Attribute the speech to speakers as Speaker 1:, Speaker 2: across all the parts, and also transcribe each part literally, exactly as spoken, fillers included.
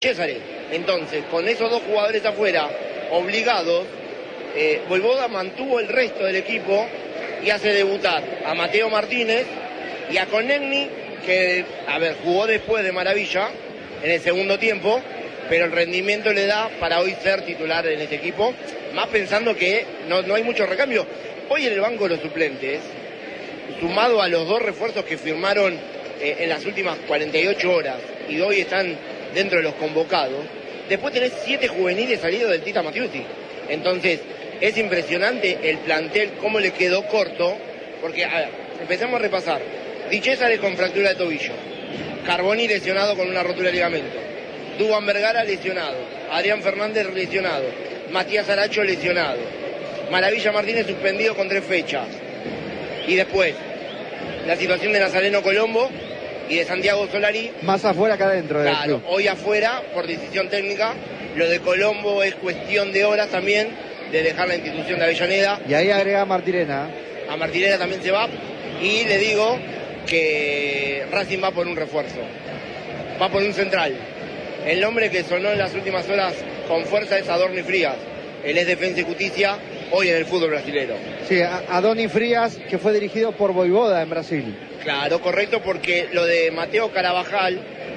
Speaker 1: César. Entonces, con esos dos jugadores afuera, obligados, eh, Voivoda mantuvo el resto del equipo y hace debutar a Mateo Martínez y a Konechny, que, a ver, jugó después de maravilla en el segundo tiempo, pero el rendimiento le da para hoy ser titular en este equipo, más pensando que no, no hay mucho recambio. Hoy en el banco de los suplentes, sumado a los dos refuerzos que firmaron eh, en las últimas cuarenta y ocho horas y hoy están dentro de los convocados, después tenés siete juveniles salidos del Tita Matiusi. Entonces, es impresionante el plantel, cómo le quedó corto, porque, a ver, empezamos a repasar. Di César con fractura de tobillo, Carboni lesionado con una rotura de ligamento, Duván Vergara lesionado, Adrián Fernández lesionado, Matías Aracho lesionado, Maravilla Martínez suspendido con tres fechas, y después, la situación de Nazareno Colombo y de Santiago Solari.
Speaker 2: Más afuera que adentro.
Speaker 1: Claro, club. Hoy afuera, por decisión técnica. Lo de Colombo es cuestión de horas también, de dejar la institución de Avellaneda.
Speaker 2: Y ahí agrega a Martirena.
Speaker 1: A Martirena también se va. Y le digo que Racing va por un refuerzo. Va por un central. El nombre que sonó en las últimas horas con fuerza es Adorni Frías. Él es Defensa y Justicia hoy en el fútbol brasilero.
Speaker 2: Sí, Adorni Frías, que fue dirigido por Voivoda en Brasil.
Speaker 1: Claro, correcto, porque lo de Mateo Carabajal,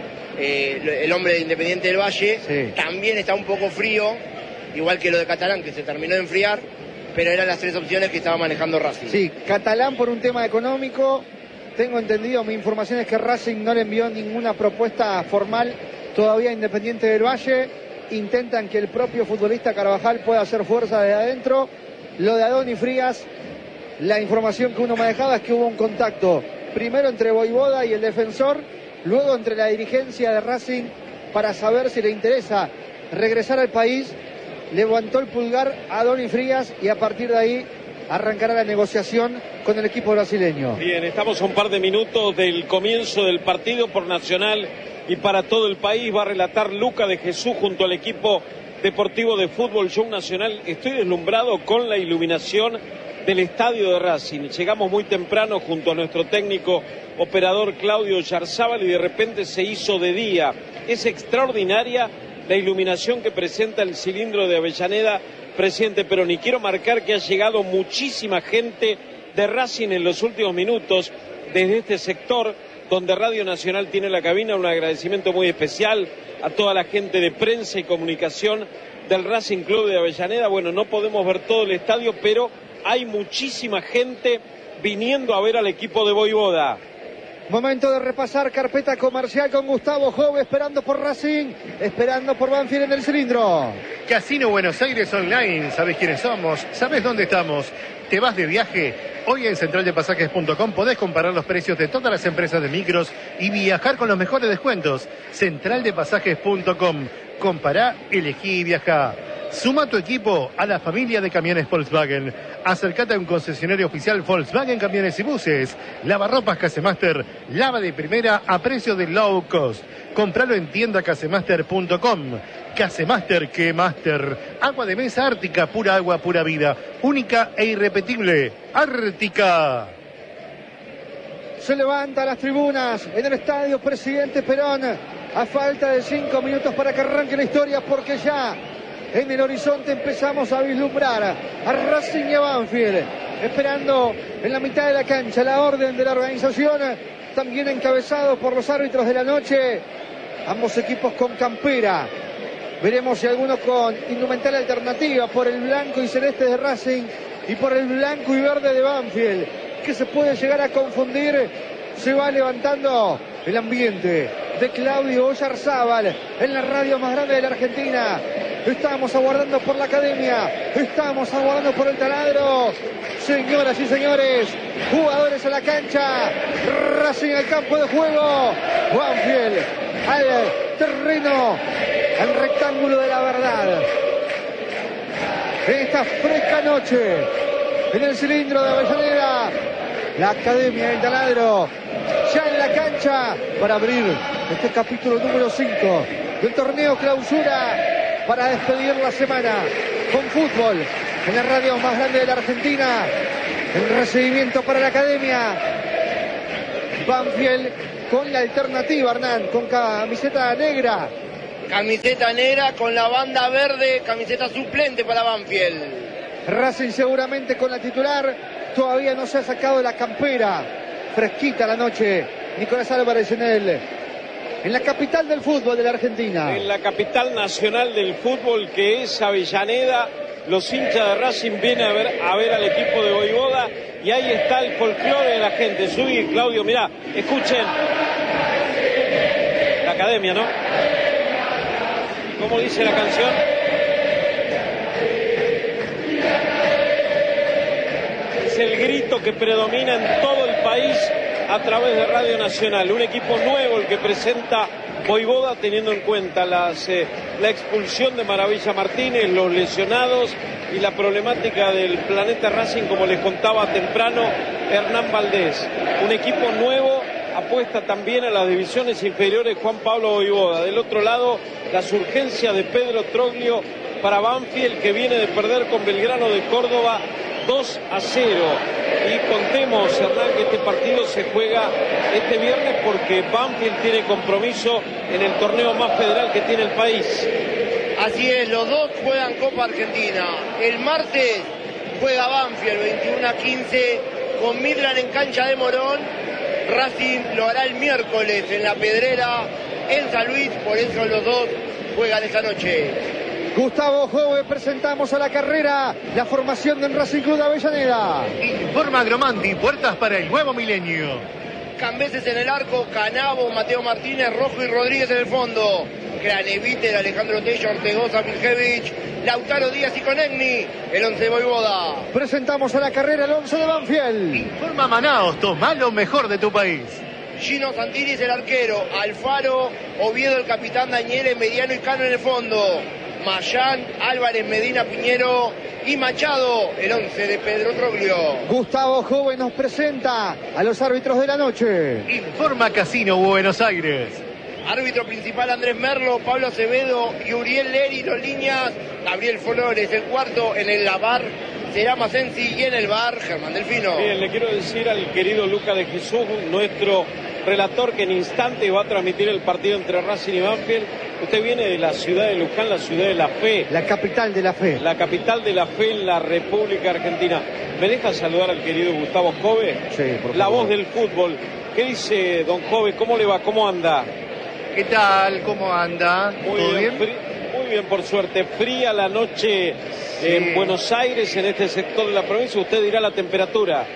Speaker 1: eh, el hombre de Independiente del Valle, sí, también está un poco frío, igual que lo de Catalán, que se terminó de enfriar, pero eran las tres opciones que estaba manejando Racing.
Speaker 2: Sí, Catalán por un tema económico. Tengo entendido, mi información es que Racing no le envió ninguna propuesta formal todavía a Independiente del Valle. Intentan que el propio futbolista Carabajal pueda hacer fuerza desde adentro. Lo de Adorni Frías, la información que uno manejaba es que hubo un contacto primero entre Voivoda y el defensor, luego entre la dirigencia de Racing para saber si le interesa regresar al país. Levantó el pulgar a Adorni Frías y a partir de ahí arrancará la negociación con el equipo brasileño.
Speaker 3: Bien, estamos a un par de minutos del comienzo del partido por Nacional y para todo el país. Va a relatar Luca de Jesús junto al equipo deportivo de fútbol Show Nacional. Estoy deslumbrado con la iluminación del estadio de Racing. Llegamos muy temprano junto a nuestro técnico operador Claudio Yarzábal y de repente se hizo de día. Es extraordinaria la iluminación que presenta el cilindro de Avellaneda, presidente Perón. Y quiero marcar que ha llegado muchísima gente de Racing en los últimos minutos desde este sector donde Radio Nacional tiene la cabina. Un agradecimiento muy especial a toda la gente de prensa y comunicación del Racing Club de Avellaneda. Bueno, no podemos ver todo el estadio, pero hay muchísima gente viniendo a ver al equipo de Voivoda.
Speaker 2: Momento de repasar carpeta comercial con Gustavo Jove, esperando por Racing, esperando por Banfield en el cilindro.
Speaker 4: Casino Buenos Aires Online, ¿sabes quiénes somos? ¿Sabes dónde estamos? ¿Te vas de viaje? Hoy en central de pasajes punto com podés comparar los precios de todas las empresas de micros y viajar con los mejores descuentos. central de pasajes punto com. Compará, elegí y viajá. Suma tu equipo a la familia de camiones Volkswagen. Acércate a un concesionario oficial Volkswagen Camiones y Buses. Lavarropas Casemaster, lava de primera a precio de low cost. Compralo en tienda casemaster punto com. Casemaster, que master. Agua de mesa Ártica, pura agua, pura vida. Única e irrepetible. Ártica.
Speaker 2: Se levanta las tribunas en el estadio Presidente Perón. A falta de cinco minutos para que arranque la historia, porque ya en el horizonte empezamos a vislumbrar a Racing y a Banfield, esperando en la mitad de la cancha la orden de la organización, también encabezado por los árbitros de la noche, ambos equipos con campera. Veremos si alguno con indumentaria alternativa por el blanco y celeste de Racing y por el blanco y verde de Banfield, que se puede llegar a confundir. Se va levantando el ambiente de Claudio Yarzábal en la radio más grande de la Argentina. Estamos aguardando por la academia, estamos aguardando por el taladro. Señoras y señores, jugadores a la cancha, Racing al campo de juego, Banfield al terreno, al rectángulo de la verdad. En esta fresca noche, en el cilindro de Avellaneda, la academia del taladro, ya en la cancha para abrir este capítulo número cinco del torneo clausura, para despedir la semana con fútbol en la radio más grande de la Argentina. El recibimiento para la academia. Banfield con la alternativa, Hernán, con camiseta negra,
Speaker 1: camiseta negra con la banda verde, camiseta suplente para Banfield.
Speaker 2: Racing seguramente con la titular, todavía no se ha sacado de la campera. Fresquita la noche, Nicolás Álvarez en el, en la capital del fútbol de la Argentina.
Speaker 3: En la capital nacional del fútbol, que es Avellaneda. Los hinchas de Racing vienen a ver, a ver al equipo de Voivoda, y ahí está el folclore de la gente. Subí, Claudio, mirá, escuchen. La academia, ¿no? ¿Cómo dice la canción? Es el grito que predomina en todo el país a través de Radio Nacional. Un equipo nuevo el que presenta Voivoda, teniendo en cuenta las, eh, la expulsión de Maravilla Martínez, los lesionados y la problemática del planeta Racing, como les contaba temprano Hernán Valdés. Un equipo nuevo, apuesta también a las divisiones inferiores Juan Pablo Voivoda. Del otro lado, las urgencias de Pedro Troglio para Banfield, que viene de perder con Belgrano de Córdoba dos a cero. Y contemos, Hernán, que este partido se juega este viernes porque Banfield tiene compromiso en el torneo más federal que tiene el país.
Speaker 1: Así es, los dos juegan Copa Argentina. El martes juega Banfield veintiuno a quince con Midland en cancha de Morón. Racing lo hará el miércoles en La Pedrera, en San Luis, por eso los dos juegan esta noche.
Speaker 2: Gustavo Jove, presentamos a la carrera la formación del Racing Club de Avellaneda.
Speaker 4: Informa Agromanti, puertas para el nuevo milenio.
Speaker 1: Cambeses en el arco, Canavo, Mateo Martínez, Rojo y Rodríguez en el fondo. Craneviter, Alejandro Tello, Ortegoza, Miljevich, Lautaro Díaz y Conegni, el once de Voivoda.
Speaker 2: Presentamos a la carrera el once de Banfield.
Speaker 4: Informa Manaos, toma lo mejor de tu país.
Speaker 1: Gino Santini es el arquero, Alfaro, Oviedo el capitán, Dañere, Mediano y Cano en el fondo. Mayán, Álvarez, Medina, Piñero y Machado, el once de Pedro Troglio.
Speaker 2: Gustavo Jove nos presenta a los árbitros de la noche.
Speaker 4: Informa Casino Buenos Aires.
Speaker 1: Árbitro principal Andrés Merlo, Pablo Acevedo y Uriel Leri, los líneas, Gabriel Flores, el cuarto en el bar será Masensi y en el bar Germán Delfino.
Speaker 3: Bien, le quiero decir al querido Luca de Jesús, nuestro relator, que en instantes va a transmitir el partido entre Racing y Banfield. Usted viene de la ciudad de Luján, la ciudad de la fe.
Speaker 2: La capital de la fe.
Speaker 3: La capital de la fe en la República Argentina. ¿Me deja saludar al querido Gustavo Jove?
Speaker 2: Sí, por favor.
Speaker 3: La voz del fútbol. ¿Qué dice don Jove? ¿Cómo le va? ¿Cómo anda?
Speaker 4: ¿Qué tal? ¿Cómo anda?
Speaker 3: Muy
Speaker 4: ¿Todo
Speaker 3: bien,
Speaker 4: bien?
Speaker 3: frí- muy bien, por suerte. Fría la noche
Speaker 4: Sí.
Speaker 3: en Buenos Aires, en este sector de la provincia. Usted dirá la temperatura.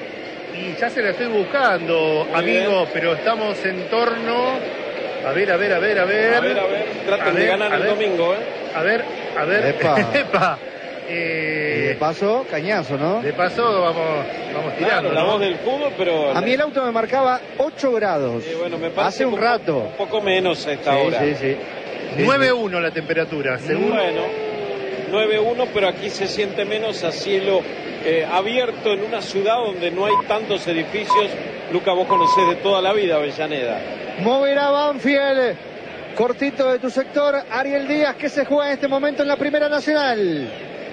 Speaker 4: Y ya se la estoy buscando,
Speaker 3: Muy
Speaker 4: amigo,
Speaker 3: bien.
Speaker 4: pero estamos en torno... A ver, a ver, a ver, a ver.
Speaker 3: A ver, a ver, traten
Speaker 4: A
Speaker 3: de
Speaker 4: ver,
Speaker 3: ganar
Speaker 4: a
Speaker 3: el
Speaker 4: ver.
Speaker 3: domingo, ¿eh?
Speaker 4: A ver, a ver.
Speaker 2: Epa.
Speaker 4: Epa.
Speaker 2: Y
Speaker 4: Eh,
Speaker 2: de paso, cañazo, ¿no?
Speaker 4: de paso vamos, vamos tirando,
Speaker 3: Claro, la
Speaker 4: ¿no?
Speaker 3: voz del fútbol, pero...
Speaker 2: A mí el auto me marcaba ocho grados.
Speaker 3: Eh, bueno, me parece
Speaker 2: Hace un
Speaker 3: poco-
Speaker 2: rato.
Speaker 3: Un poco menos a esta
Speaker 2: Sí,
Speaker 3: hora.
Speaker 2: sí, sí.
Speaker 4: nueve uno la temperatura, seguro.
Speaker 3: Bueno, nueve uno, pero aquí se siente menos a cielo eh, abierto en una ciudad donde no hay tantos edificios. Luca, vos conocés de toda la vida Avellaneda.
Speaker 2: Moverá Banfield. Cortito de tu sector, Ariel Díaz, que se juega en este momento en la Primera Nacional.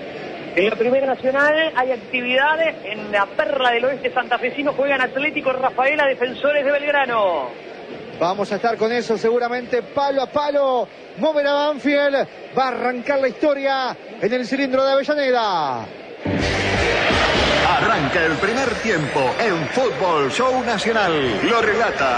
Speaker 5: En la Primera Nacional hay actividades. En la Perla del Oeste santafesino juegan Atlético Rafaela, Defensores de Belgrano.
Speaker 2: Vamos a estar con eso seguramente palo a palo. Moverá Banfield. Va a arrancar la historia en el cilindro de Avellaneda.
Speaker 6: Arranca el primer tiempo en Fútbol Show Nacional. Lo relata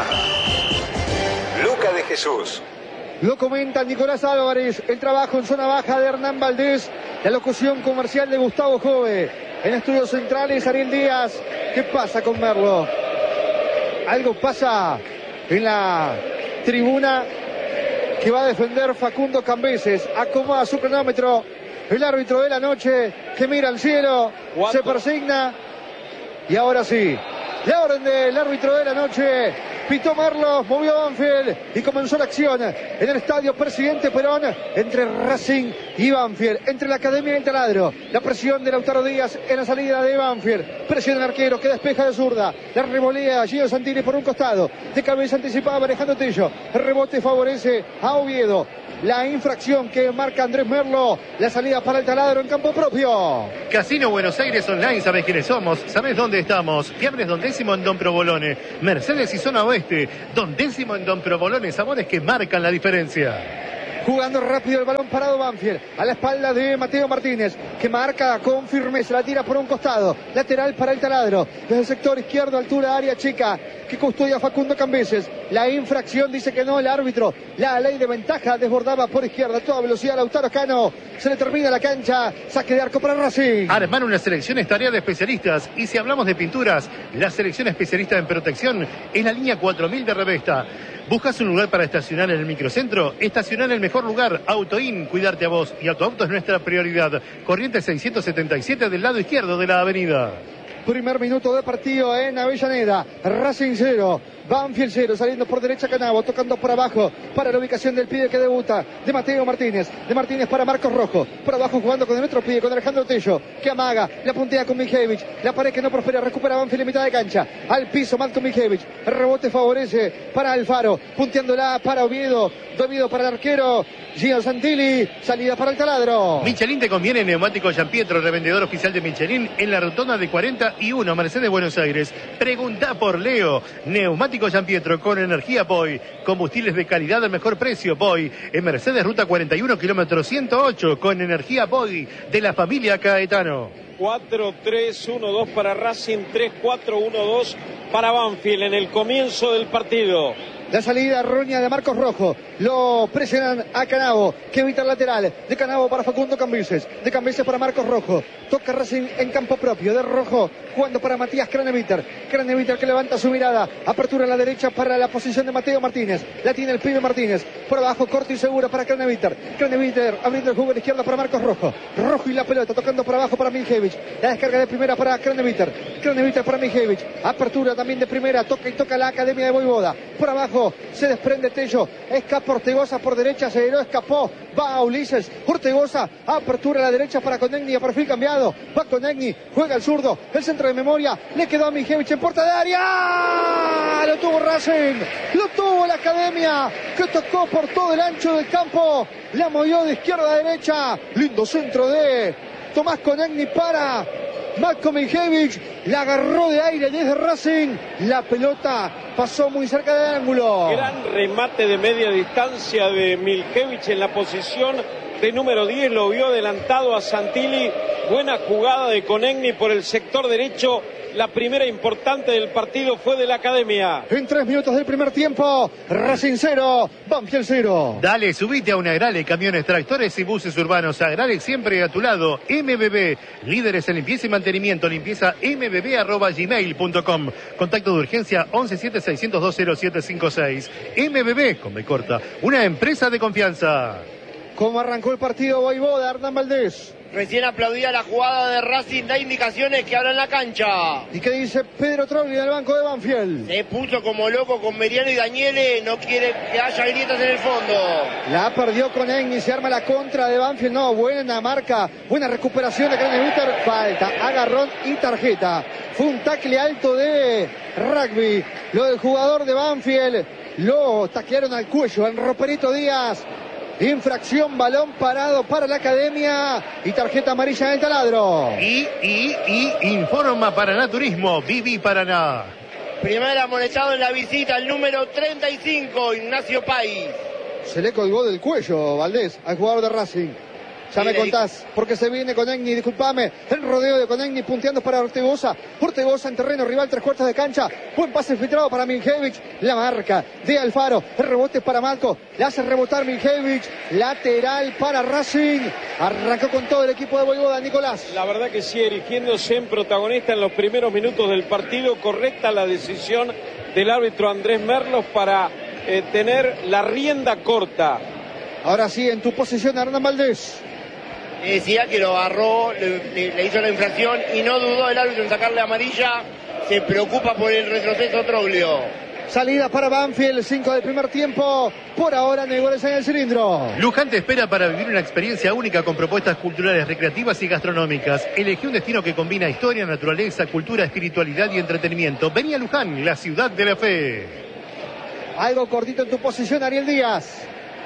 Speaker 6: Luca de Jesús.
Speaker 2: Lo comenta Nicolás Álvarez, el trabajo en zona baja de Hernán Valdés, la locución comercial de Gustavo Jove. En estudios centrales, Ariel Díaz. ¿Qué pasa con Merlo? Algo pasa en la tribuna que va a defender Facundo Cambeses. Acomoda su cronómetro. El árbitro de la noche que mira al cielo,
Speaker 3: ¿Cuánto?
Speaker 2: se persigna. Y ahora sí, la orden del árbitro de la noche. Pitó Merlo, movió Banfield y comenzó la acción en el estadio Presidente Perón entre Racing y Banfield, entre la Academia y el Taladro. La presión de Lautaro Díaz en la salida de Banfield. Presión del arquero que despeja de zurda. La revolea Gino Santini por un costado. De cabeza anticipada Alejandro Tello. El rebote favorece a Oviedo. La infracción que marca Andrés Merlo. La salida para el Taladro en campo propio.
Speaker 4: Casino Buenos Aires Online, ¿sabés quiénes somos? ¿Sabés dónde estamos? Fiambres Don Décimo en Don Provolone. Mercedes y Zona Oeste. Don Décimo en Don Provolone. Sabores que marcan la diferencia.
Speaker 2: Jugando rápido el balón parado Banfield. A la espalda de Mateo Martínez, que marca con firmeza. La tira por un costado. Lateral para el taladro. Desde el sector izquierdo, altura área chica, que custodia Facundo Cambeses. La infracción dice que no el árbitro. La ley de ventaja desbordaba por izquierda. A toda velocidad Lautaro Cano. Se le termina la cancha. Saque de arco para Racing.
Speaker 4: Armar una selección es tarea de especialistas. Y si hablamos de pinturas, la selección especialista en protección es la línea cuatro mil de Revesta. ¿Buscas un lugar para estacionar en el microcentro? Estacionar en el mejor lugar. Autoin, cuidarte a vos. Y Autoauto es nuestra prioridad. Corriente seiscientos setenta y siete del lado izquierdo de la avenida.
Speaker 2: Primer minuto de partido en Avellaneda. Racing cero, Banfield cero, saliendo por derecha Canavo, tocando por abajo para la ubicación del pibe que debuta, de Mateo Martínez, de Martínez para Marcos Rojo, por abajo jugando con el otro pibe, con Alejandro Tello, que amaga, la puntea con Mijevich, la pared que no prospera, recupera Banfield en mitad de cancha, al piso Matko Mijevich, el rebote favorece para Alfaro, punteándola para Oviedo, Oviedo para el arquero, Gio Santilli, salida para el taladro.
Speaker 4: Michelin te conviene, neumático Gianpietro, revendedor oficial de Michelin en la rotonda de cuarenta y uno, Mercedes, Buenos Aires. Pregunta por Leo, neumático Gianpietro con energía Boy, combustibles de calidad al mejor precio Boy, en Mercedes, ruta cuarenta y uno, kilómetro ciento ocho, con energía Boy de la familia Caetano.
Speaker 3: cuatro tres uno dos para Racing, tres cuatro uno dos para Banfield en el comienzo del partido.
Speaker 2: La salida errónea de Marcos Rojo. Lo presionan a Canavo, que evita el lateral. De Canavo para Facundo Cambises. De Cambises para Marcos Rojo. Toca Racing en campo propio. De Rojo jugando para Matías Craneviter. Craneviter que levanta su mirada. Apertura a la derecha para la posición de Mateo Martínez. La tiene el pibe Martínez. Por abajo corto y seguro para Craneviter. Craneviter abriendo el juego a la izquierda para Marcos Rojo. Rojo y la pelota tocando por abajo para Mijevich. La descarga de primera para Craneviter. Craneviter para Mijevich. Apertura también de primera. Toca y toca la Academia de Voivoda. Por abajo se desprende Tello, escapa Ortegoza por derecha, se lo escapó, va a Ulises, Ortegoza, apertura a la derecha para Conegni, a perfil cambiado, va Conegni, juega el zurdo, el centro de memoria, le quedó a Mijevich en puerta de área, lo tuvo Racing, lo tuvo la Academia, que tocó por todo el ancho del campo, la movió de izquierda a derecha, lindo centro de Tomás Conegni para Matko Mijevich, la agarró de aire desde Racing, la pelota pasó muy cerca del ángulo.
Speaker 3: Gran remate de media distancia de Mijevich en la posición de número diez, lo vio adelantado a Santilli, buena jugada de Conegni por el sector derecho. La primera importante del partido fue de la Academia.
Speaker 2: En tres minutos del primer tiempo, Racing cero, Banfield cero.
Speaker 4: Dale, subite a un Agrale, camiones, tractores y buses urbanos. Agrale siempre a tu lado. M B B, líderes en limpieza y mantenimiento. Limpieza m b b arroba gmail punto com. Contacto de urgencia once siete seiscientos dos cero siete cinco seis. M B B, con B corta, una empresa de confianza.
Speaker 2: ¿Cómo arrancó el partido Voivoda, Hernán Valdés?
Speaker 1: Recién aplaudía la jugada de Racing, da indicaciones que habla en la cancha.
Speaker 2: ¿Y qué dice Pedro Trogli del banco de Banfield?
Speaker 1: Se puso como loco con Meriano y Daniele, no quiere que haya grietas en el fondo.
Speaker 2: La perdió con Enni, se arma la contra de Banfield, no, buena marca, buena recuperación de Craneviter, falta, agarrón y tarjeta. Fue un tackle alto de rugby, lo del jugador de Banfield, lo taclearon al cuello, al Roperito Díaz. Infracción, balón parado para la Academia y tarjeta amarilla en el taladro.
Speaker 4: Y, y, y informa Paraná Turismo, Vivi Paraná.
Speaker 1: Primer amonestado en la visita, el número treinta y cinco, Ignacio País.
Speaker 2: Se le colgó del cuello, Valdés, al jugador de Racing. Ya me contás, porque se viene Conegni, disculpame, el rodeo de Conegni punteando para Ortegoza, Ortegoza en terreno rival, tres cuartos de cancha, buen pase filtrado para Mijevich, la marca de Alfaro, el rebote para Malco, le hace rebotar Mijevich, lateral para Racing, arrancó con todo el equipo de Voivoda, Nicolás.
Speaker 3: La verdad que sí, erigiéndose en protagonista en los primeros minutos del partido, correcta la decisión del árbitro Andrés Merlos para eh, tener la rienda corta.
Speaker 2: Ahora sí, en tu posición, Hernán Valdés.
Speaker 1: Decía que lo agarró, le, le, le hizo la infracción y no dudó el árbitro en sacarle amarilla. Se preocupa por el retroceso Troglio.
Speaker 2: Salida para Banfield, cinco del primer tiempo. Por ahora, Negores en el cilindro.
Speaker 4: Luján te espera para vivir una experiencia única con propuestas culturales, recreativas y gastronómicas. Elegí un destino que combina historia, naturaleza, cultura, espiritualidad y entretenimiento. Vení a Luján, la ciudad de la fe.
Speaker 2: Algo cortito en tu posición, Ariel Díaz.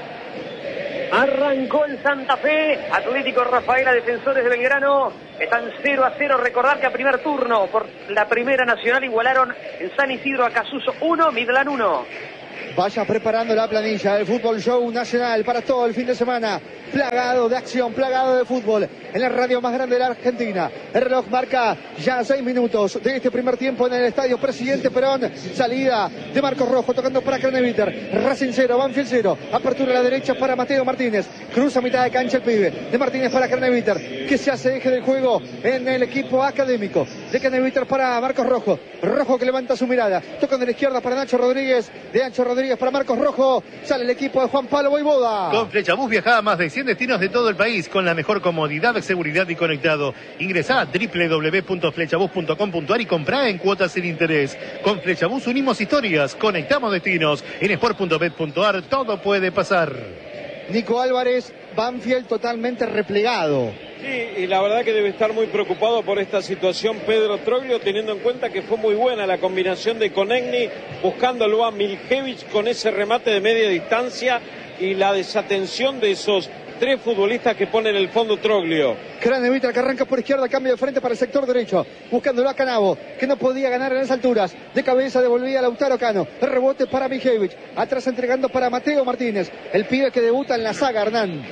Speaker 5: Arrancó el Santa Fe, Atlético Rafaela, Defensores de Belgrano, están cero a cero, recordar que a primer turno por la Primera Nacional igualaron en San Isidro a Casuso uno, Midland uno.
Speaker 2: Vaya preparando la planilla del Fútbol Show Nacional para todo el fin de semana. Plagado de acción, plagado de fútbol en la radio más grande de la Argentina. El reloj marca ya seis minutos de este primer tiempo en el estadio Presidente Perón. Salida de Marcos Rojo tocando para Craneviter. Racing cero, Banfield cero. Apertura a la derecha para Mateo Martínez. Cruza a mitad de cancha el pibe. De Martínez para Craneviter, que se hace eje del juego en el equipo académico. De Craneviter para Marcos Rojo. Rojo que levanta su mirada. Toca de la izquierda para Nacho Rodríguez. De Nacho Rodríguez para Marcos Rojo. Sale el equipo de Juan Pablo Voivoda.
Speaker 4: Con Flechabús viaja a más de cien destinos de todo el país con la mejor comodidad, seguridad y conectado. Ingresá a doble u doble u doble u punto flechabús punto com punto a r y comprá en cuotas sin interés. Con Flechabús unimos historias, conectamos destinos. En sport punto bet punto a r todo puede pasar.
Speaker 2: Nico Álvarez, Banfield totalmente replegado.
Speaker 3: Sí, y la verdad que debe estar muy preocupado por esta situación Pedro Troglio, teniendo en cuenta que fue muy buena la combinación de Konechny, buscándolo a Miljevich con ese remate de media distancia y la desatención de esos tres futbolistas que ponen el fondo Troglio.
Speaker 2: Craneviter que arranca por izquierda, cambio de frente para el sector derecho, buscándolo a Canavo, que no podía ganar en las alturas. De cabeza devolvía a Lautaro Cano. El rebote para Miljevich. Atrás entregando para Mateo Martínez, el pibe que debuta en la saga, Hernán.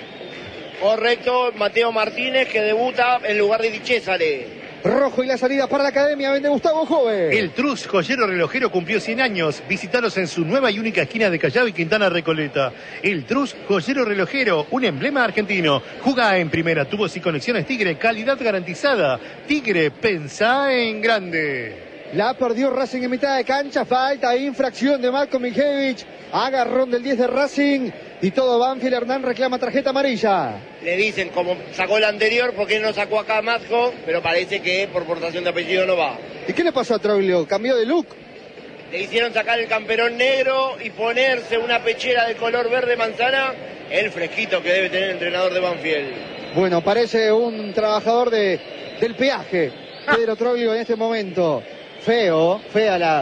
Speaker 1: Correcto, Mateo Martínez que debuta en lugar de Di Cesare.
Speaker 2: Rojo y la salida para la academia, vende Gustavo Jove.
Speaker 4: El Trus Joyero Relojero cumplió cien años. Visítalos en su nueva y única esquina de Callao y Quintana Recoleta. El Trus Joyero Relojero, un emblema argentino. Jugá en primera, tubos y conexiones Tigre, calidad garantizada. Tigre, pensá en grande.
Speaker 2: La perdió Racing en mitad de cancha, falta, infracción de Marko Miljevich. Agarrón del diez de Racing y todo Banfield. Hernán reclama tarjeta amarilla.
Speaker 1: Le dicen, como sacó el anterior, ¿por qué no sacó acá a Mazco? Pero parece que por portación de apellido no va.
Speaker 2: ¿Y qué le pasó a Troglio? ¿Cambió de look?
Speaker 1: Le hicieron sacar el camperón negro y ponerse una pechera de color verde manzana. El fresquito que debe tener el entrenador de Banfield.
Speaker 2: Bueno, parece un trabajador de, del peaje, Pedro Troglio en este momento. Feo, fea la...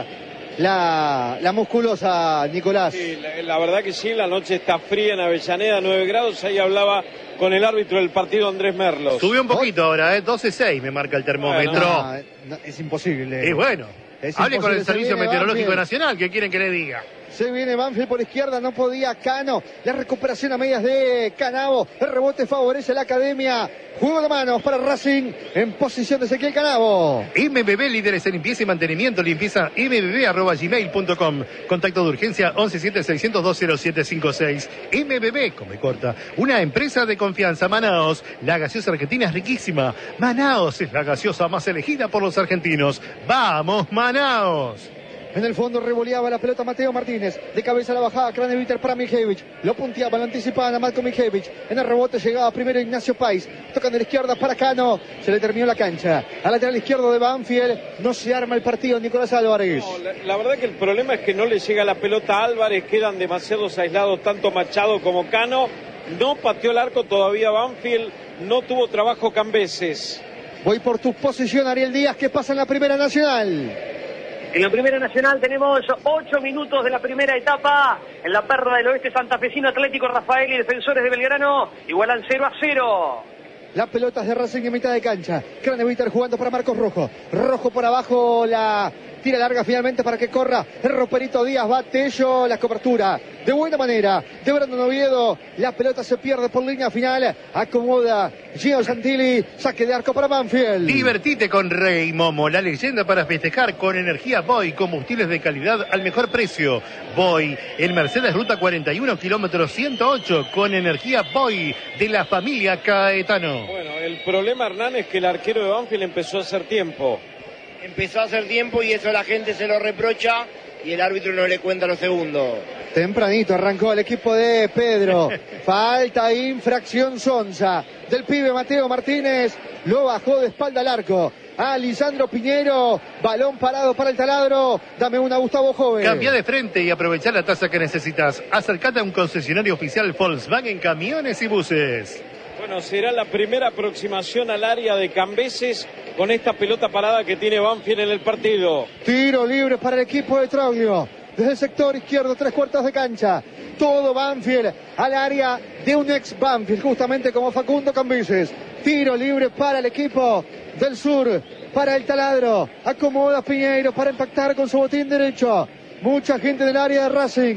Speaker 2: La, la musculosa, Nicolás.
Speaker 3: Sí, la, la verdad que sí, la noche está fría en Avellaneda, nueve grados. Ahí hablaba con el árbitro del partido, Andrés Merlos.
Speaker 4: Subió un poquito ahora, ¿eh? doce seis me marca el termómetro.
Speaker 2: Bueno, no, no, es imposible.
Speaker 4: Y bueno,
Speaker 2: es
Speaker 4: hable con el Servicio Meteorológico
Speaker 2: Banfield.
Speaker 4: Nacional, ¿qué quieren que le diga?
Speaker 2: Se viene Banfield por izquierda, no podía Cano. La recuperación a medias de Canavo. El rebote favorece a la academia. Juego de manos para Racing en posición de Ezequiel Canavo.
Speaker 4: M B B, líderes en limpieza y mantenimiento, limpieza m b b arroba gmail punto com. Contacto de urgencia once siete seiscientos dos cero siete cinco seis. M B B, come corta, una empresa de confianza. Manaos, la gaseosa argentina es riquísima. Manaos es la gaseosa más elegida por los argentinos. ¡Vamos, Manaos!
Speaker 2: En el fondo revoleaba la pelota Mateo Martínez. De cabeza a la bajada, Craneviter para Miljevich. Lo punteaba, lo anticipaban a Marko Miljevich. En el rebote llegaba primero Ignacio Pais. Tocan de la izquierda para Cano. Se le terminó la cancha. Al lateral izquierdo de Banfield. No se arma el partido, Nicolás Álvarez.
Speaker 3: No, la, la verdad que el problema es que no le llega la pelota a Álvarez. Quedan demasiados aislados, tanto Machado como Cano. No pateó el arco todavía Banfield. No tuvo trabajo Cambeses.
Speaker 2: Voy por tu posición, Ariel Díaz. ¿Qué pasa en la Primera Nacional?
Speaker 5: En la Primera Nacional tenemos ocho minutos de la primera etapa. En la Perla del Oeste, santafesino, Atlético Rafael y Defensores de Belgrano igualan cero a cero.
Speaker 2: La pelota es de Racing en mitad de cancha. Craneviter jugando para Marcos Rojo. Rojo por abajo, la tira larga finalmente para que corra el Roperito Díaz. Va Tello, la cobertura de buena manera de Brandon Oviedo. La pelota se pierde por línea final. Acomoda Gio Santilli. Saque de arco para Banfield.
Speaker 4: Divertite con Rey Momo, la leyenda para festejar con energía Boy, combustibles de calidad al mejor precio. Boy, el Mercedes Ruta cuarenta y uno, kilómetro ciento ocho, con energía Boy de la familia Caetano.
Speaker 3: Bueno, el problema, Hernán, es que el arquero de Banfield empezó a hacer tiempo.
Speaker 1: Empezó a hacer tiempo y eso la gente se lo reprocha y el árbitro no le cuenta los segundos.
Speaker 2: Tempranito arrancó el equipo de Pedro. Falta, infracción Sonza. Del pibe Mateo Martínez. Lo bajó de espalda al arco. A Lisandro Piñero. Balón parado para el taladro. Dame una, Gustavo Jove.
Speaker 4: Cambia de frente y aprovecha la tasa que necesitas. Acércate a un concesionario oficial Volkswagen Camiones y Buses.
Speaker 3: Bueno, será la primera aproximación al área de Cambeses con esta pelota parada que tiene Banfield en el partido.
Speaker 2: Tiro libre para el equipo de Troglio. Desde el sector izquierdo, tres cuartos de cancha. Todo Banfield al área de un ex Banfield, justamente como Facundo Cambeses. Tiro libre para el equipo del sur, para el taladro. Acomoda Piñeiro para impactar con su botín derecho. Mucha gente del área de Racing.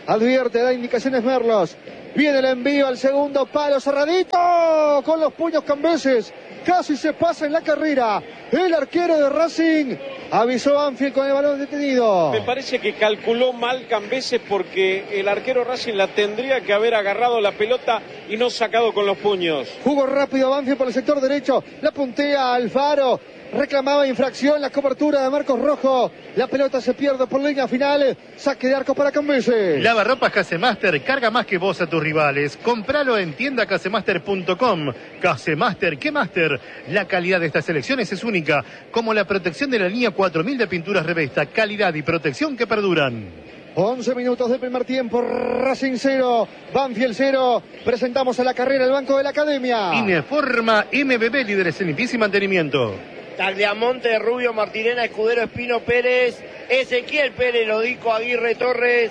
Speaker 2: Advierte, da indicaciones Merlos. Viene el envío al segundo palo, cerradito, con los puños Cambeses. Casi se pasa en la carrera. El arquero de Racing avisó a Banfield con el balón detenido.
Speaker 3: Me parece que calculó mal Cambeses porque el arquero Racing la tendría que haber agarrado la pelota y no sacado con los puños.
Speaker 2: Jugó rápido Banfield por el sector derecho. La puntea Alfaro. Reclamaba infracción la cobertura de Marcos Rojo. La pelota se pierde por línea final. Saque de arco para Cambeses.
Speaker 4: Lavarropas Casemaster, carga más que vos a tus rivales. Compralo en tienda casemaster punto com. Casemaster, ¿qué Master? La calidad de estas selecciones es única, como la protección de la línea cuatro mil de pinturas Revesta. Calidad y protección que perduran.
Speaker 2: once minutos del primer tiempo, Racing cero, Banfield cero. Presentamos a la carrera el banco de la academia.
Speaker 4: Ineforma M B B, líderes en limpieza y mantenimiento.
Speaker 1: Tagliamonte, Rubio, Martirena, Escudero, Espino, Pérez, Ezequiel Pérez, Lodico, Aguirre, Torres,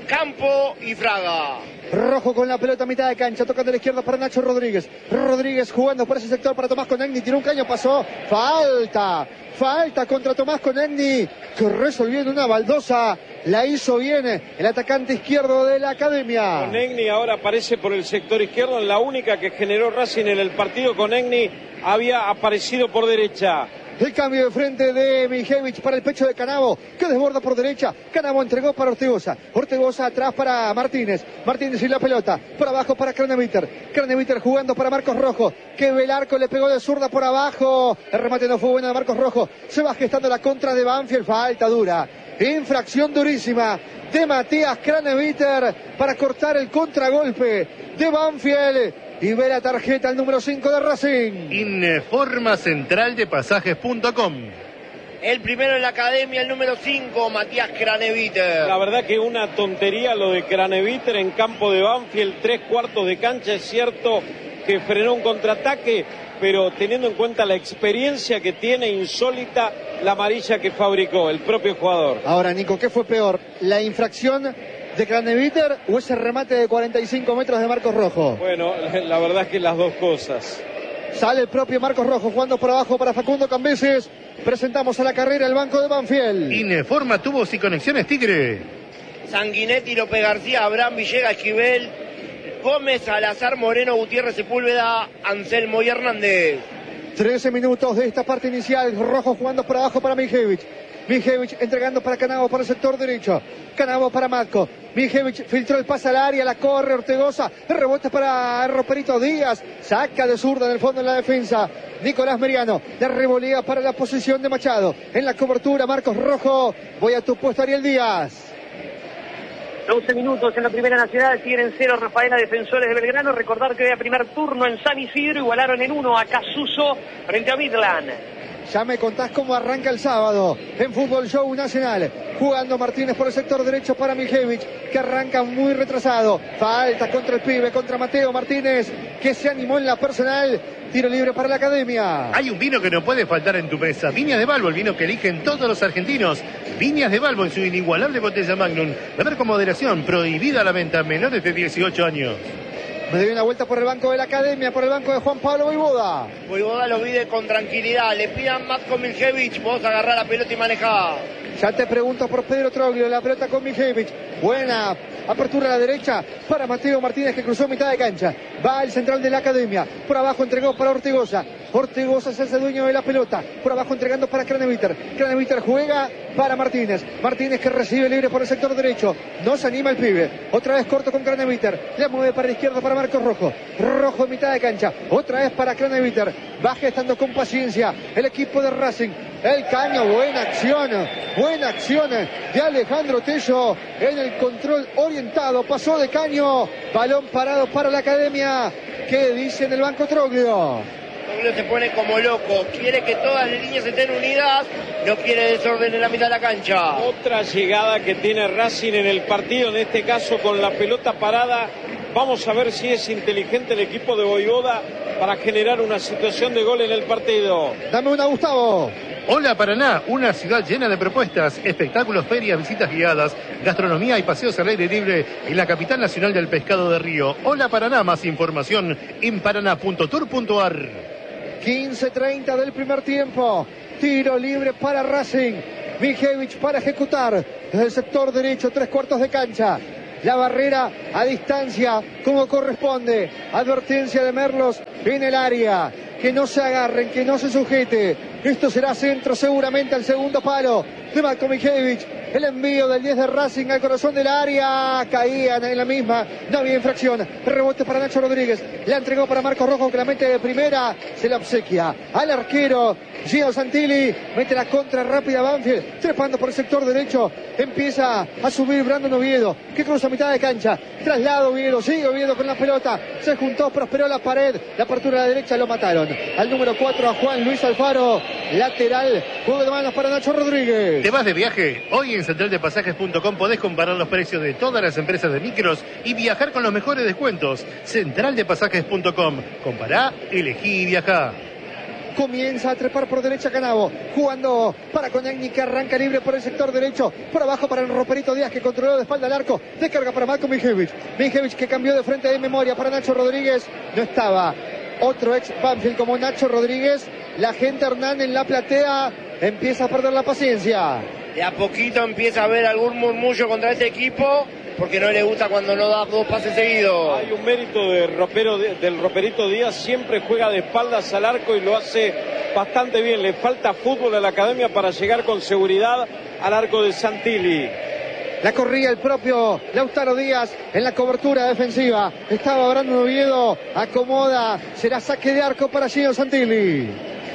Speaker 1: Campo y Fraga.
Speaker 2: Rojo con la pelota a mitad de cancha, tocando a la izquierda para Nacho Rodríguez. Rodríguez jugando por ese sector para Tomás Conegni, tiró un caño, pasó. Falta, falta contra Tomás Conegni, que resolvió en una baldosa. La hizo bien el atacante izquierdo de la academia.
Speaker 3: Conegni ahora aparece por el sector izquierdo, la única que generó Racing en el partido. Conegni había aparecido por derecha.
Speaker 2: El cambio de frente de Mijevich para el pecho de Canavo, que desborda por derecha. Canavo entregó para Ortegoza. Ortegoza atrás para Martínez. Martínez y la pelota. Por abajo para Craneviter. Craneviter jugando para Marcos Rojo. Que Velarco le pegó de zurda por abajo. El remate no fue bueno de Marcos Rojo. Se va gestando la contra de Banfield. Falta dura. Infracción durísima de Matías Craneviter para cortar el contragolpe de Banfield. Y ve la tarjeta el número cinco de Racing.
Speaker 4: Informa central de pasajes punto com.
Speaker 1: El primero en la academia, el número cinco, Matías Craneviter.
Speaker 3: La verdad que una tontería lo de Craneviter en campo de Banfield, tres cuartos de cancha. Es cierto que frenó un contraataque, pero teniendo en cuenta la experiencia que tiene insólita, la amarilla que fabricó el propio jugador.
Speaker 2: Ahora, Nico, ¿qué fue peor? ¿La infracción de Craneviter o ese remate de cuarenta y cinco metros de Marcos Rojo?
Speaker 3: Bueno, la verdad es que las dos cosas.
Speaker 2: Sale el propio Marcos Rojo jugando por abajo para Facundo Cambeses. Presentamos a la carrera el banco de Banfield.
Speaker 4: Ineforma, tubos y conexiones Tigre.
Speaker 1: Sanguinetti, López García, Abraham, Villegas, Esquivel, Gómez, Salazar, Moreno, Gutiérrez, Sepúlveda, Anselmo y Hernández.
Speaker 2: trece minutos de esta parte inicial. Rojo jugando por abajo para Mijevich. Mijevich entregando para Canavo por el sector derecho. Canavo para Matco. Mijevich filtró el pase al área, la corre Ortegoza. El rebote para Roperito Díaz. Saca de zurda en el fondo de la defensa. Nicolás Meriano. La revolea para la posición de Machado. En la cobertura Marcos Rojo. Voy a tu puesto, Ariel Díaz.
Speaker 5: doce minutos en la Primera Nacional, tienen cero Rafaela, Defensores de Belgrano. Recordar que hoy a primer turno en San Isidro igualaron en uno a Casuso frente a Midland.
Speaker 2: Ya me contás cómo arranca el sábado en Fútbol Show Nacional. Jugando Martínez por el sector derecho para Mijevich, que arranca muy retrasado. Falta contra el pibe, contra Mateo Martínez, que se animó en la personal. Tiro libre para la academia.
Speaker 4: Hay un vino que no puede faltar en tu mesa. Viñas de Balbo, el vino que eligen todos los argentinos. Viñas de Balbo en su inigualable botella Magnum. Beber con moderación, prohibida la venta a menores de dieciocho años.
Speaker 2: Me doy una vuelta por el banco de la academia, por el banco de Juan Pablo Voivoda.
Speaker 1: Voivoda lo vive con tranquilidad. Le pidan más con Mijevich. Vos agarrá la pelota y manejá.
Speaker 2: Ya te pregunto por Pedro Troglio, la pelota con Mijevich. Buena apertura a la derecha para Mateo Martínez, que cruzó mitad de cancha. Va al central de la academia. Por abajo entregó para Ortegoza. Ortegoza se hace dueño de la pelota. Por abajo entregando para Craneviter. Craneviter juega para Martínez. Martínez que recibe libre por el sector derecho. No se anima el pibe. Otra vez corto con Craneviter. La mueve para la izquierda para Marcos Rojo. Rojo en mitad de cancha. Otra vez para Craneviter. Va gestando con paciencia el equipo de Racing. El caño, buena acción. Buena acción de Alejandro Tello en el control orientado. Pasó de caño. Balón parado para la academia. ¿Qué dice en el banco Troglio?
Speaker 1: Troglio se pone como loco. Quiere que todas las líneas estén unidas. No quiere desorden en la mitad de la cancha.
Speaker 3: Otra llegada que tiene Racing en el partido, en este caso con la pelota parada. Vamos a ver si es inteligente el equipo de Voivoda para generar una situación de gol en el partido.
Speaker 2: Dame una, Gustavo.
Speaker 4: Hola Paraná, una ciudad llena de propuestas, espectáculos, ferias, visitas guiadas, gastronomía y paseos al aire libre en la capital nacional del pescado de río. Hola Paraná, más información en paraná punto tour punto a r.
Speaker 2: quince treinta del primer tiempo. Tiro libre para Racing. Mijevich para ejecutar desde el sector derecho, tres cuartos de cancha. la barrera a distancia como corresponde. Advertencia de Merlos en el área. Que no se agarren, que no se sujete. Esto será centro seguramente al segundo palo de Matko Mijevic. El envío del diez de Racing al corazón del área. Caían en la misma. No había infracción. Rebote para Nacho Rodríguez. La entregó para Marcos Rojo, que la mete de primera. Se la obsequia al arquero Gio Santilli. Mete la contra rápida Banfield. Trepando por el sector derecho. Empieza a subir Brandon Oviedo, que cruza mitad de cancha. Traslado Oviedo. Sigue Oviedo con la pelota. Se juntó, prosperó la pared. La apertura a la derecha, lo mataron. Al número cuatro, a Juan Luis Alfaro. Lateral. Juego de manos para Nacho Rodríguez.
Speaker 4: ¿Te vas de viaje? Hoy en central de pasajes punto com podés comparar los precios de todas las empresas de micros y viajar con los mejores descuentos. central de pasajes punto com. Compará, elegí y viajá.
Speaker 2: Comienza a trepar por derecha Canavo, jugando para Conegni, que arranca libre por el sector derecho, por abajo para el Roperito Díaz, que controló de espalda al arco, descarga para Matko Mijevic. Mijevic, que cambió de frente de memoria para Nacho Rodríguez. No estaba otro ex Banfield como Nacho Rodríguez. La gente Hernán en la platea empieza a perder la paciencia.
Speaker 1: De a poquito empieza a haber algún murmullo contra este equipo, porque no le gusta cuando no da dos pases seguidos.
Speaker 3: Hay un mérito de Ropero, del Roperito Díaz, siempre juega de espaldas al arco y lo hace bastante bien. Le falta fútbol a la academia para llegar con seguridad al arco de Santilli.
Speaker 2: La corría el propio Lautaro Díaz en la cobertura defensiva. Estaba Brandon Oviedo, acomoda, será saque de arco para Gio Santilli.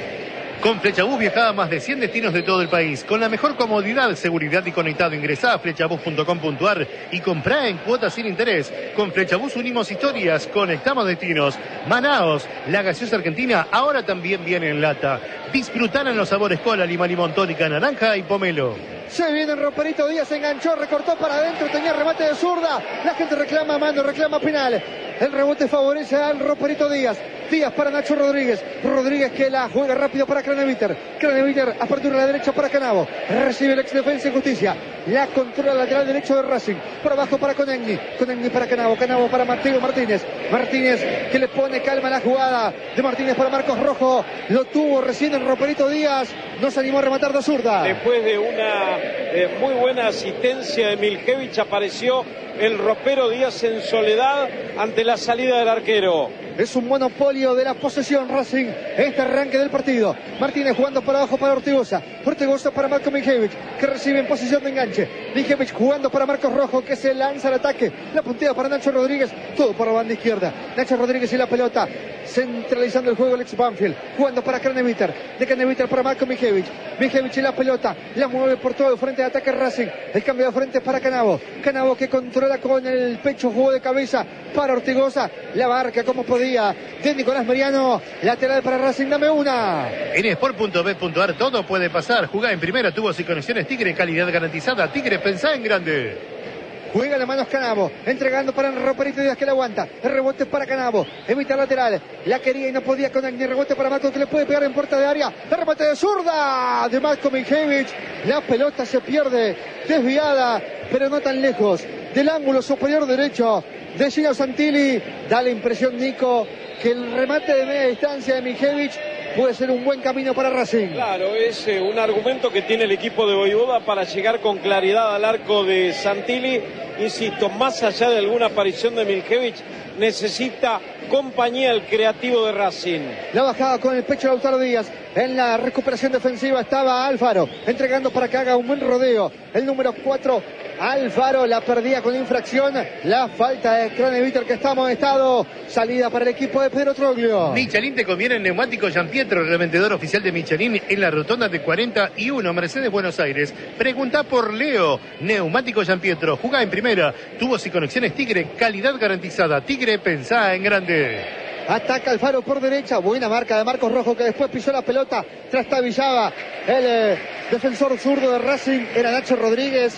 Speaker 4: Con Flechabús viajá a más de cien destinos de todo el país. Con la mejor comodidad, seguridad y conectado. Ingresá a flechabús punto com punto ar y comprá en cuotas sin interés. Con Flechabús unimos historias, conectamos destinos. Manaos, la gaseosa argentina, ahora también viene en lata. Disfrutá en los sabores cola, lima, limón, tónica, naranja y pomelo.
Speaker 2: Se viene el Roperito Díaz, se enganchó, recortó para adentro, tenía remate de zurda. La gente reclama mano, reclama penal. El rebote favorece al Roperito Díaz. Díaz para Nacho Rodríguez. Rodríguez, que la juega rápido para Craneviter. Craneviter, apertura a la derecha para Canavo. Recibe el ex Defensa y Justicia. La controla lateral derecho de Racing. Por abajo para Conegni. Conegni para Canavo. Canavo para Mateo Martínez. Martínez, que le pone calma a la jugada de Martínez para Marcos Rojo. Lo tuvo recién el Roperito Díaz. No se animó a rematar de zurda.
Speaker 3: Después de una eh, muy buena asistencia de Miljevich, apareció el Ropero Díaz en soledad ante la salida del arquero.
Speaker 2: Es un monopolio de la posesión Racing, este arranque del partido. Martínez jugando para abajo para Ortigosa. Ortigosa para Matko Mijevic, que recibe en posición de enganche. Mijevic jugando para Marcos Rojo, que se lanza al ataque. La puntea para Nacho Rodríguez, todo por la banda izquierda. Nacho Rodríguez y la pelota, centralizando el juego el ex Banfield. Jugando para Craneviter, de Craneviter para Matko Mijevic. Mijevic y la pelota, la mueve por todo el frente de ataque Racing. El cambio de frente para Canavo. Canavo, que controla con el pecho, juego de cabeza para Ortigosa. La barca como podía de Nicolás Meriano, lateral para Racing, dame una.
Speaker 4: En sport punto bet punto ar todo puede pasar. Jugá en primera, tubos y conexiones Tigre, calidad garantizada. Tigre, pensá en grande.
Speaker 2: Juega la manos Canavo, entregando para el Roperito Díaz, que la aguanta. El rebote para Canavo, evita lateral. La quería y no podía con el rebote para Matko, que le puede pegar en puerta de área. El rebote de zurda de Matko Mijevic. La pelota se pierde, desviada, pero no tan lejos del ángulo superior derecho de Gio Santilli. Da la impresión, Nico, que el remate de media distancia de Mijevic puede ser un buen camino para Racing.
Speaker 3: Claro, es eh, un argumento que tiene el equipo de Voivoda para llegar con claridad al arco de Santilli. Insisto, más allá de alguna aparición de Miljevich, necesita compañía el creativo de Racing.
Speaker 2: La bajada con el pecho de Lautaro Díaz. En la recuperación defensiva estaba Alfaro, entregando para que haga un buen rodeo. El número cuatro, Alfaro, la perdía con infracción. La falta de Craneviter, que está amonestado. Salida para el equipo de Pedro Troglio.
Speaker 4: Michelin te conviene en neumático Gianpietro, revendedor oficial de Michelin en la rotonda de cuarenta y uno, Mercedes, Buenos Aires. Pregunta por Leo. Neumático Gianpietro, jugá en primera. Tubos y conexiones Tigre, calidad garantizada. Tigre, pensá en grande.
Speaker 2: Ataca Alfaro por derecha, buena marca de Marcos Rojo, que después pisó la pelota, trastabillaba el eh, defensor zurdo de Racing, era Nacho Rodríguez,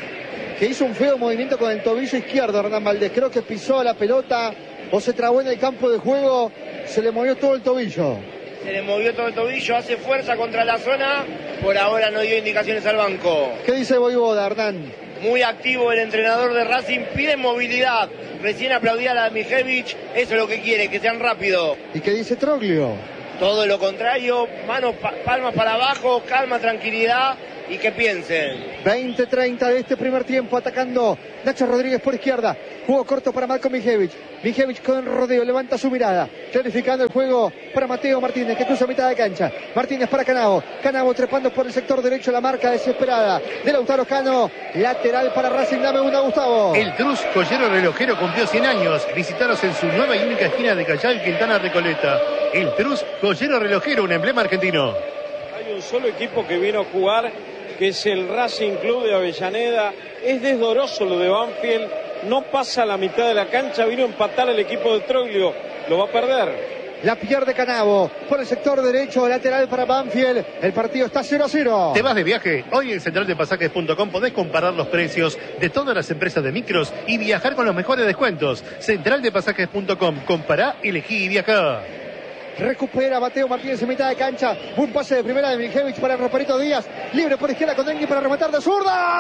Speaker 2: que hizo un feo movimiento con el tobillo izquierdo. Hernán Valdés, creo que pisó la pelota o se trabó en el campo de juego, se le movió todo el tobillo.
Speaker 1: Se le movió todo el tobillo, hace fuerza contra la zona, por ahora no dio indicaciones al banco.
Speaker 2: ¿Qué dice Voivoda, Hernán?
Speaker 1: Muy activo el entrenador de Racing, pide movilidad. Recién aplaudía a la de Mijevic, eso es lo que quiere, que sean rápidos.
Speaker 2: ¿Y qué dice Troglio?
Speaker 1: Todo lo contrario, manos, pa palmas para abajo, calma, tranquilidad, y que piensen.
Speaker 2: veinte treinta de este primer tiempo, atacando Nacho Rodríguez por izquierda. Juego corto para Marco Mijevic. Mijevic con rodeo, levanta su mirada. Clarificando el juego para Mateo Martínez, que cruza mitad de cancha. Martínez para Canavo. Canavo trepando por el sector derecho, la marca desesperada de Lautaro Cano. Lateral para Racing, dame una, Gustavo.
Speaker 4: El Trus Joyero Relojero cumplió cien años. Visitaros en su nueva y única esquina de Callao, Quintana Recoleta. El Trus Joyero Relojero, un emblema argentino.
Speaker 3: Hay un solo equipo que vino a jugar, que es el Racing Club de Avellaneda. Es desdoroso lo de Banfield, no pasa la mitad de la cancha, vino a empatar el equipo de Troglio, lo va a perder.
Speaker 2: La pierde Canavo por el sector derecho, lateral para Banfield. El partido está cero a cero.
Speaker 4: ¿Te vas de viaje? Hoy en central de pasajes punto com podés comparar los precios de todas las empresas de micros y viajar con los mejores descuentos. central de pasajes punto com, compará, elegí y viajá.
Speaker 2: Recupera Mateo Martínez en mitad de cancha. Un pase de primera de Mijevic para Roperito Díaz. Libre por izquierda con Engui para rematar de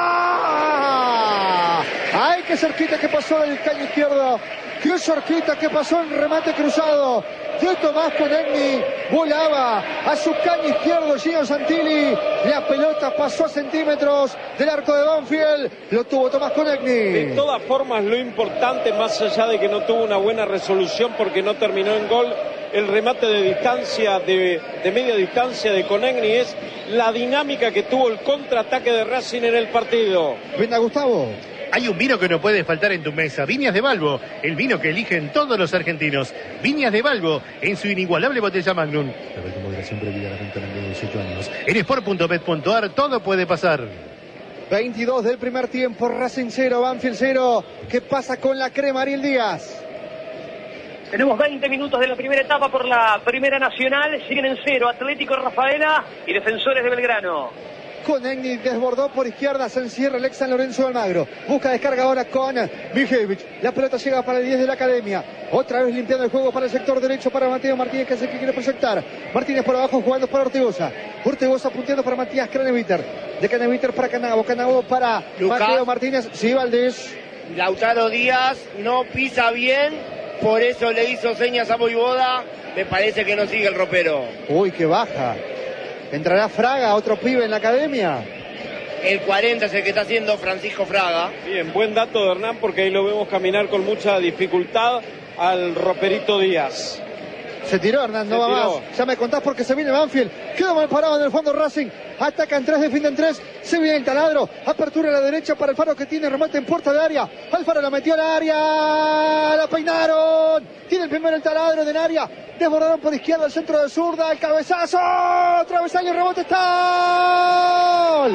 Speaker 2: zurda. ¡Ay, qué cerquita que pasó del caño izquierdo! ¡Qué cerquita que pasó en remate cruzado! De Tomás Conegni, volaba a su caño izquierdo Gino Santilli. La pelota pasó a centímetros del arco de Banfield. Lo tuvo Tomás Conegni.
Speaker 3: De todas formas, lo importante, más allá de que no tuvo una buena resolución porque no terminó en gol, el remate de distancia, de, de media distancia de Conegni, es la dinámica que tuvo el contraataque de Racing en el partido.
Speaker 2: Venga, Gustavo.
Speaker 4: Hay un vino que no puede faltar en tu mesa. Viñas de Balbo, el vino que eligen todos los argentinos. Viñas de Balbo, en su inigualable botella Magnum. Pero con moderación prohibida la venta de dieciocho años. En sport punto bet punto ar todo puede pasar.
Speaker 2: veintidós del primer tiempo, Racing cero, Banfield cero. ¿Qué pasa con la crema, Ariel Díaz?
Speaker 5: Tenemos veinte minutos de la primera etapa por la Primera Nacional. Siguen en cero Atlético Rafaela y Defensores de Belgrano.
Speaker 2: Conegni desbordó por izquierda, se encierra el ex San Lorenzo de Almagro. Busca descarga ahora con Mijevic. La pelota llega para el diez de la Academia. Otra vez limpiando el juego para el sector derecho para Mateo Martínez, que es el que quiere proyectar. Martínez por abajo jugando para Ortigosa. Ortigosa punteando para Matías Craneviter. De Craneviter para Canavo. Canavo para
Speaker 1: Lucas.
Speaker 2: Mateo Martínez. Sí, Valdés.
Speaker 1: Lautaro Díaz no pisa bien, por eso le hizo señas a Voivoda. Me parece que no sigue el ropero.
Speaker 2: Uy, qué baja. ¿Entrará Fraga, otro pibe en la Academia?
Speaker 1: El cuarenta es el que está haciendo Francisco Fraga.
Speaker 3: Bien, buen dato de Hernán, porque ahí lo vemos caminar con mucha dificultad al Roperito Díaz.
Speaker 2: Se tiró Hernán, no
Speaker 3: Se
Speaker 2: va
Speaker 3: tiró.
Speaker 2: más. Ya me contás porque se viene Banfield. Quedó mal parado en el fondo Racing. Atacan tres, defienden tres. Se viene el taladro. Apertura a la derecha para Alfaro, que tiene remate en puerta de área. Alfaro la metió al área. La peinaron. Tiene el primero el taladro de área. Desbordaron por izquierda el centro de zurda. El cabezazo. Travesaño, rebote. Está. ¡Gol!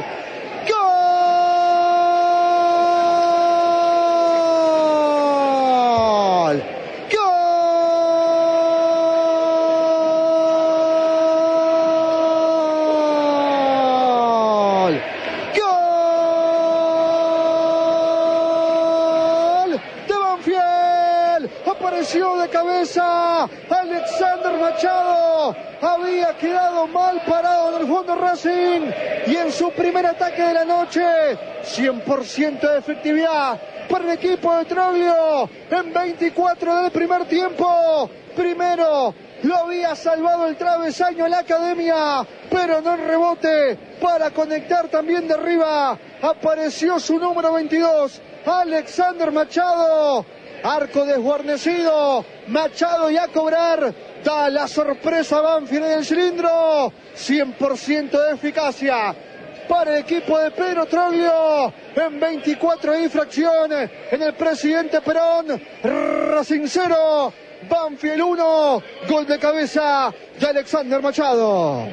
Speaker 2: De cabeza Alexander Machado, había quedado mal parado en el fondo Racing y en su primer ataque de la noche cien por ciento de efectividad para el equipo de Troglio en veinticuatro del primer tiempo. Primero lo había salvado el travesaño en la Academia, pero no en rebote para conectar también de arriba. Apareció su número veintidós, Alexander Machado. Arco desguarnecido, Machado y a cobrar, da la sorpresa a Banfield en el cilindro, cien por ciento de eficacia para el equipo de Pedro Troglio, en veinticuatro de infracción, en el Presidente Perón. Racing cero, Banfield uno, gol de cabeza de Alexander Machado.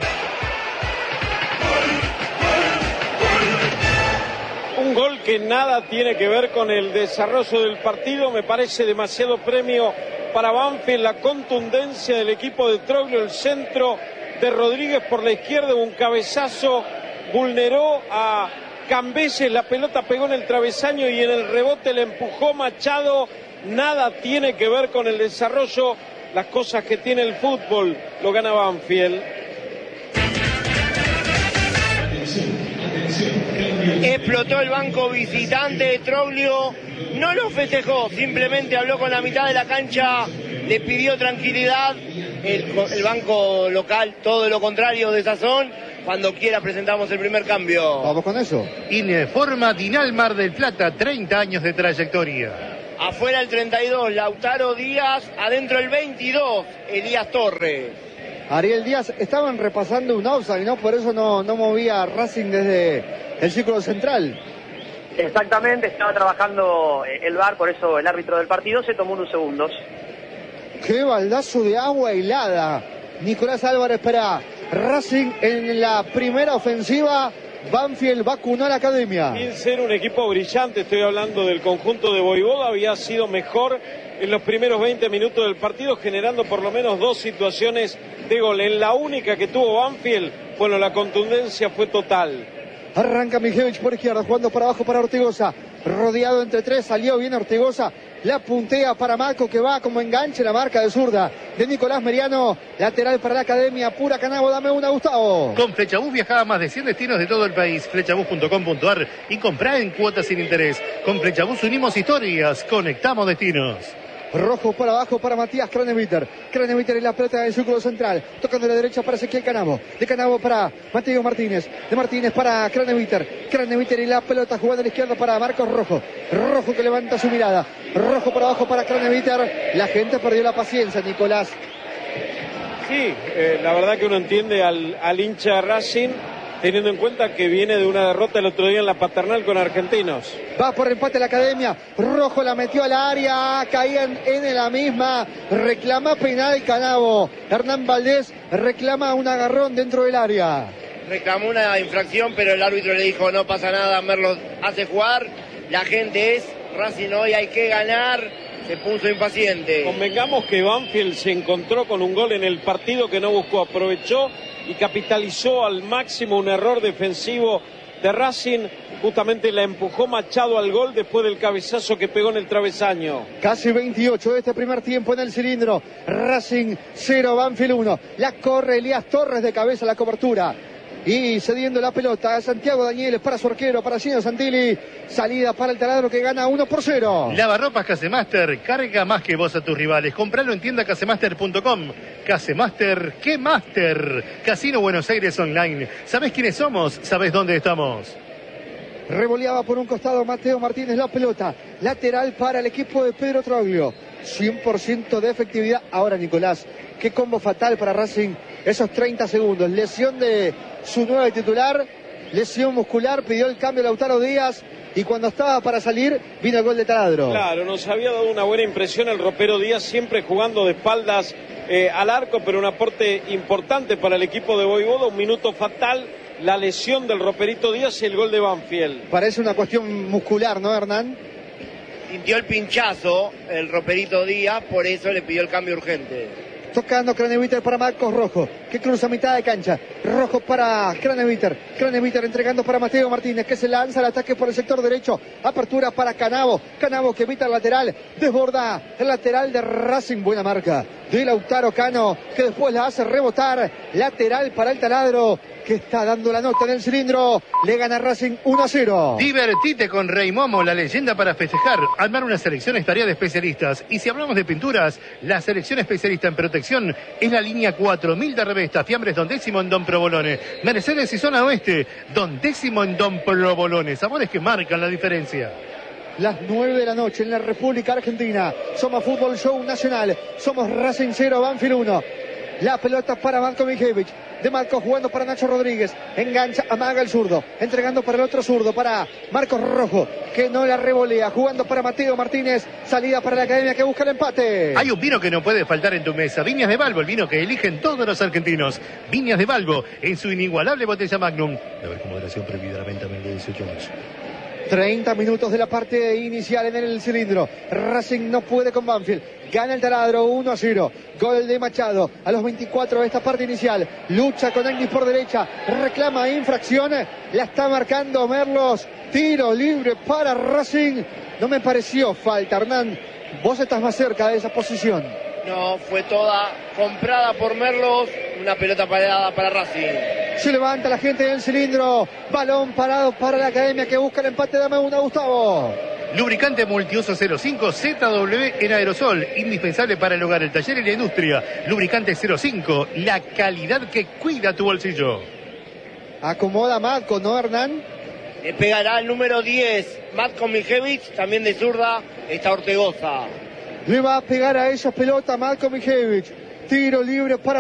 Speaker 3: Un gol que nada tiene que ver con el desarrollo del partido. Me parece demasiado premio para Banfield. La contundencia del equipo de Troglio, el centro de Rodríguez por la izquierda, un cabezazo, vulneró a Cambeses, la pelota pegó en el travesaño y en el rebote le empujó Machado. Nada tiene que ver con el desarrollo. Las cosas que tiene el fútbol lo gana Banfield.
Speaker 1: Explotó el banco visitante de Troglio, no lo festejó, simplemente habló con la mitad de la cancha, le pidió tranquilidad. El, el banco local, todo lo contrario de Sazón, Cuando quiera presentamos el primer cambio.
Speaker 2: Vamos con eso.
Speaker 4: Informa Dinal Mar del Plata, treinta años de trayectoria.
Speaker 1: Afuera el treinta y dos, Lautaro Díaz. Adentro el veintidós, Elías Torres.
Speaker 2: Ariel Díaz, estaban repasando un offside, ¿no? Por eso no, no movía Racing desde el círculo central.
Speaker 5: Exactamente, estaba trabajando el V A R, por eso el árbitro del partido se tomó unos segundos.
Speaker 2: ¡Qué baldazo de agua helada! Nicolás Álvarez para Racing en la primera ofensiva. Banfield vacunó a la academia.
Speaker 3: Sin ser un equipo brillante, estoy hablando del conjunto de Voivoda, había sido mejor en los primeros veinte minutos del partido, generando por lo menos dos situaciones de gol. En la única que tuvo Banfield, bueno, la contundencia fue total.
Speaker 2: Arranca Mijevich por izquierda, jugando para abajo para Ortigosa. Rodeado entre tres, salió bien Ortigosa. La puntea para Marco, que va como enganche, la marca de zurda de Nicolás Meriano. Lateral para la academia, pura Canabo, dame una, Gustavo.
Speaker 4: Con Flechabús viajaba a más de cien destinos de todo el país. Flechabús punto com punto ar y comprá en cuotas sin interés. Con Flechabús unimos historias, conectamos destinos.
Speaker 2: Rojo por abajo para Matías Craneviter. Craneviter en la pelota del círculo central. Tocando a la derecha para Ezequiel Canabo. De Canabo para Mateo Martínez. De Martínez para Craneviter. Craneviter en la pelota jugando a la izquierda para Marcos Rojo. Rojo que levanta su mirada. Rojo por abajo para Craneviter. La gente perdió la paciencia, Nicolás.
Speaker 3: Sí, eh, la verdad que uno entiende al, al hincha de Racing, teniendo en cuenta que viene de una derrota el otro día en la Paternal con Argentinos.
Speaker 2: Va por empate la academia. Rojo la metió al área. Caían en la misma. Reclama penal Canabo. Hernán Valdés reclama un agarrón dentro del área.
Speaker 1: Reclamó una infracción, pero el árbitro le dijo no pasa nada, Merlo hace jugar. La gente es Racing hoy, hay que ganar. Se puso impaciente.
Speaker 3: Convengamos que Banfield se encontró con un gol en el partido que no buscó, aprovechó y capitalizó al máximo un error defensivo de Racing. Justamente la empujó Machado al gol después del cabezazo que pegó en el travesaño.
Speaker 2: Casi veintiocho de este primer tiempo en el cilindro. Racing cero, Banfield uno. La corre Elías Torres de cabeza a la cobertura. Y cediendo la pelota a Santiago Danieles para su arquero, para Gino Santilli. Salida para el taladro que gana uno por cero.
Speaker 4: Lavarropas Casemaster, carga más que vos a tus rivales. Compralo en tienda casemaster punto com. Casemaster, ¿qué Master? Casino Buenos Aires Online. ¿Sabés quiénes somos? ¿Sabés dónde estamos?
Speaker 2: Revoleaba por un costado Mateo Martínez la pelota. Lateral para el equipo de Pedro Troglio. cien por ciento de efectividad. Ahora, Nicolás, qué combo fatal para Racing. Esos treinta segundos. Lesión de su nuevo titular. Lesión muscular. Pidió el cambio Lautaro Díaz. Y cuando estaba para salir, vino el gol de Taladro.
Speaker 3: Claro, nos había dado una buena impresión el ropero Díaz, siempre jugando de espaldas eh, al arco, pero un aporte importante para el equipo de Voivoda. Un minuto fatal. La lesión del roperito Díaz y el gol de Banfield.
Speaker 2: Parece una cuestión muscular, ¿no, Hernán?
Speaker 1: Sintió el pinchazo el roperito Díaz, por eso le pidió el cambio urgente.
Speaker 2: Tocando Craneviter para Marcos Rojo, que cruza mitad de cancha. Rojo para Craneviter. Craneviter entregando para Mateo Martínez, que se lanza al ataque por el sector derecho. Apertura para Canabo. Canabo que evita el lateral. Desborda el lateral de Racing. Buena marca de Lautaro Cano, que después la hace rebotar. Lateral para el taladro, que está dando la nota en el cilindro. Le gana Racing uno a cero.
Speaker 4: Divertite con Rey Momo, la leyenda para festejar. Armar una selección es tarea de especialistas. Y si hablamos de pinturas, la selección especialista en protección es la línea cuatro mil de Revesta. Fiambres Don Décimo en Don Provolone. Mercedes y Zona Oeste, Don Décimo en Don Provolone. Sabores que marcan la diferencia.
Speaker 2: Las nueve de la noche en la República Argentina. Somos Fútbol Show Nacional. Somos Racing cero, Banfield uno. La pelota para Marco Mijevich. De Marco jugando para Nacho Rodríguez. Engancha, amaga el zurdo. Entregando para el otro zurdo, para Marcos Rojo, que no la revolea. Jugando para Mateo Martínez. Salida para la academia que busca el empate.
Speaker 4: Hay un vino que no puede faltar en tu mesa. Viñas de Balbo, el vino que eligen todos los argentinos. Viñas de Balbo, en su inigualable botella Magnum. De ver con moderación prohibida la venta menor de dieciocho años.
Speaker 2: treinta minutos de la parte inicial en el cilindro. Racing no puede con Banfield. Gana el taladro uno a cero. Gol de Machado a los veinticuatro de esta parte inicial. Lucha con Agnis por derecha. Reclama infracción. La está marcando Merlos. Tiro libre para Racing. No me pareció falta, Hernán. Vos estás más cerca de esa posición.
Speaker 1: No, fue toda comprada por Merlos. Una pelota parada para Racing.
Speaker 2: Se levanta la gente del cilindro. Balón parado para la academia que busca el empate. Dame una, Gustavo.
Speaker 4: Lubricante Multiuso cero cinco Z W en aerosol. Indispensable para el hogar, el taller y la industria. Lubricante cero cinco. La calidad que cuida tu bolsillo.
Speaker 2: Acomoda Matko, ¿no, Hernán?
Speaker 1: Le pegará el número diez, Matko Mijevich, también de zurda, está Ortegoza.
Speaker 2: Le va a pegar a esa pelota Matko Mijevich. Tiro libre para